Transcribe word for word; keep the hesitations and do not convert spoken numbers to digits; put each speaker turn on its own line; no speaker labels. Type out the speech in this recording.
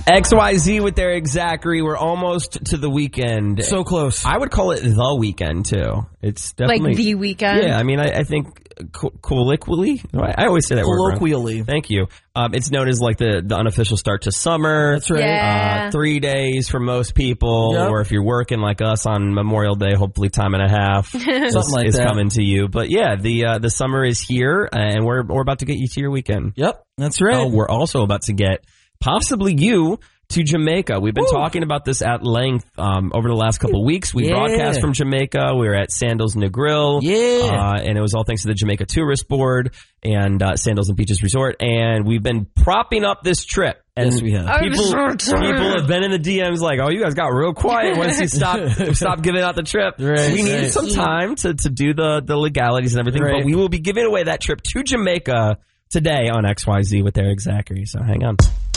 X Y Z with Eric Zachary. We're almost to the weekend.
So close.
I would call it the weekend, too. It's definitely...
Like the weekend?
Yeah, I mean, I, I think co- colloquially... I always say that word
Colloquially.
wrong. Thank you. Um, it's known as like the, the unofficial start to summer.
That's right.
Yeah.
Uh, three days for most people,
Yep.
or if you're working like us on Memorial Day, hopefully time and a half is,
Something like
is
that.
coming to you. But yeah, the uh, the summer is here, and we're we're about to get you to your weekend.
Yep, that's right.
Oh, we're also about to get possibly you to Jamaica. We've been
Woo.
talking about this at length um, over the last couple of weeks. We
Yeah.
broadcast from Jamaica. We were at Sandals and the Grill.
Yeah.
Uh, and it was all thanks to the Jamaica Tourist Board and uh, Sandals and Beaches Resort. And we've been propping up this trip. And
Yes, we have.
I'm
People,
so tired.
people have been in the D Ms like, oh, you guys got real quiet once you stopped stop giving out the trip.
Right,
we needed
right.
some time to, to do the, the legalities and everything.
Right.
But we will be giving away that trip to Jamaica today on X Y Z with Eric Zachary. So hang on.